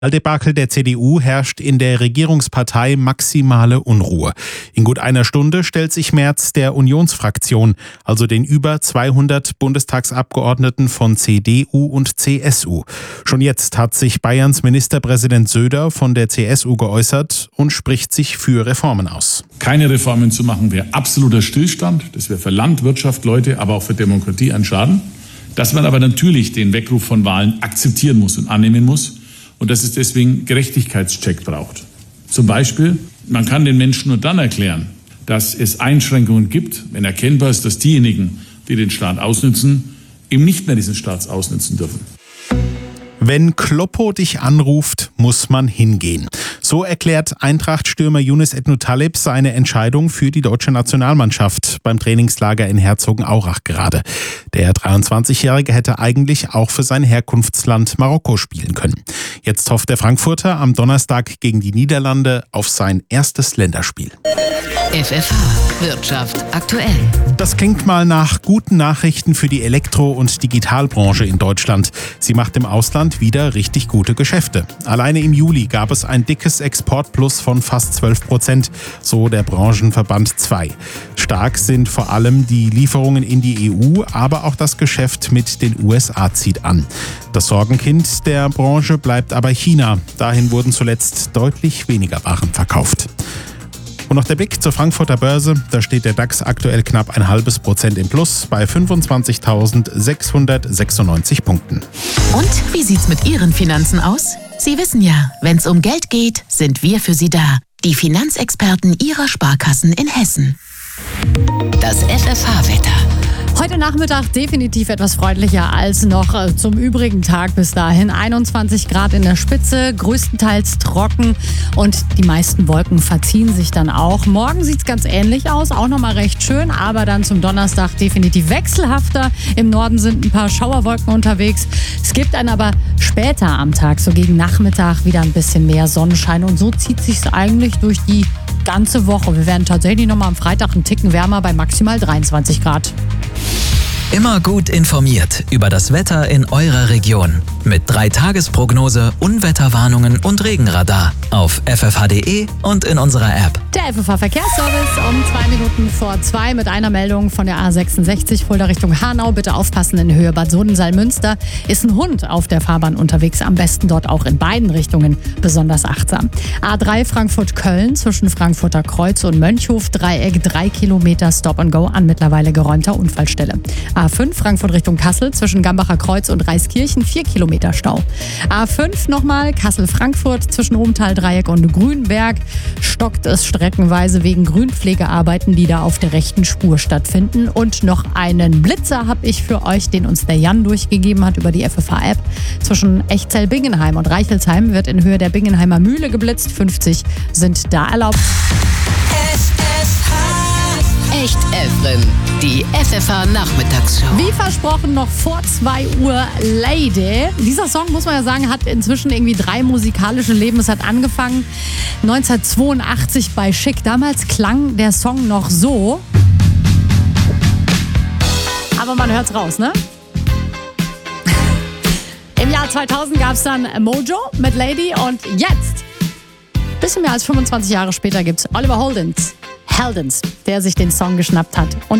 Debakel der CDU herrscht in der Regierungspartei maximale Unruhe. In gut einer Stunde stellt sich Merz der Unionsfraktion, also den über 200 Bundestagsabgeordneten von CDU und CSU. Schon jetzt hat sich Bayerns Ministerpräsident Söder von der CSU geäußert und spricht sich für Reformen aus. Keine Reformen zu machen wäre absoluter Stillstand. Das wäre für Land, Wirtschaft, Leute, aber auch für Demokratie ein Schaden. Dass man aber natürlich den Weckruf von Wahlen akzeptieren muss und annehmen muss. Und dass es deswegen Gerechtigkeitscheck braucht. Zum Beispiel, man kann den Menschen nur dann erklären, dass es Einschränkungen gibt, wenn erkennbar ist, dass diejenigen, die den Staat ausnützen, eben nicht mehr diesen Staat ausnützen dürfen. Wenn Kloppo dich anruft, muss man hingehen. So erklärt Eintracht-Stürmer Younes Ednut-Taleb seine Entscheidung für die deutsche Nationalmannschaft beim Trainingslager in Herzogenaurach gerade. Der 23-Jährige hätte eigentlich auch für sein Herkunftsland Marokko spielen können. Jetzt hofft der Frankfurter am Donnerstag gegen die Niederlande auf sein erstes Länderspiel. FFH Wirtschaft aktuell. Das klingt mal nach guten Nachrichten für die Elektro- und Digitalbranche in Deutschland. Sie macht im Ausland wieder richtig gute Geschäfte. Alleine im Juli gab es ein dickes Exportplus von fast 12%, so der Branchenverband 2. Stark sind vor allem die Lieferungen in die EU, aber auch das Geschäft mit den USA zieht an. Das Sorgenkind der Branche bleibt aber China. Dahin wurden zuletzt deutlich weniger Waren verkauft. Und noch der Blick zur Frankfurter Börse. Da steht der DAX aktuell knapp 0,5% im Plus bei 25.696 Punkten. Und wie sieht's mit Ihren Finanzen aus? Sie wissen ja, wenn's um Geld geht, sind wir für Sie da. Die Finanzexperten Ihrer Sparkassen in Hessen. Das FFH-Wetter. Heute Nachmittag definitiv etwas freundlicher als noch zum übrigen Tag bis dahin. 21 Grad in der Spitze, größtenteils trocken und die meisten Wolken verziehen sich dann auch. Morgen sieht es ganz ähnlich aus, auch nochmal recht schön, aber dann zum Donnerstag definitiv wechselhafter. Im Norden sind ein paar Schauerwolken unterwegs. Es gibt dann aber später am Tag, so gegen Nachmittag, wieder ein bisschen mehr Sonnenschein und so zieht sich es eigentlich durch die ganze Woche. Wir werden tatsächlich nochmal am Freitag einen Ticken wärmer bei maximal 23 Grad. Immer gut informiert über das Wetter in eurer Region. Mit 3-Tages-Prognose, Unwetterwarnungen und Regenradar auf ffh.de und in unserer App. Der FFH-Verkehrsservice um 2:02 mit einer Meldung von der A66 Fulda Richtung Hanau. Bitte aufpassen, in Höhe Bad Sohn-Salmünster ist ein Hund auf der Fahrbahn unterwegs. Am besten dort auch in beiden Richtungen besonders achtsam. A3 Frankfurt-Köln zwischen Frankfurter Kreuz und Mönchhof-Dreieck 3 Kilometer Stop-and-Go an mittlerweile geräumter Unfallstelle. A5 Frankfurt Richtung Kassel zwischen Gambacher Kreuz und Reiskirchen 4 Kilometer Stau. A5 nochmal Kassel-Frankfurt zwischen Obenthal-Dreieck und Grünberg stockt es streckenweise wegen Grünpflegearbeiten, die da auf der rechten Spur stattfinden. Und noch einen Blitzer habe ich für euch, den uns der Jan durchgegeben hat über die FFH-App. Zwischen Echzell-Bingenheim und Reichelsheim wird in Höhe der Bingenheimer Mühle geblitzt. 50 sind da erlaubt. Echt Evren, die FFH-Nachmittagsshow. Wie versprochen, noch vor 2 Uhr Lady. Dieser Song, muss man ja sagen, hat inzwischen irgendwie 3 musikalische Leben. Es hat angefangen 1982 bei Schick. Damals klang der Song noch so. Aber man hört's raus, ne? Im Jahr 2000 gab es dann Mojo mit Lady und jetzt, bisschen mehr als 25 Jahre später, gibt's Oliver Heldens, der sich den Song geschnappt hat. Und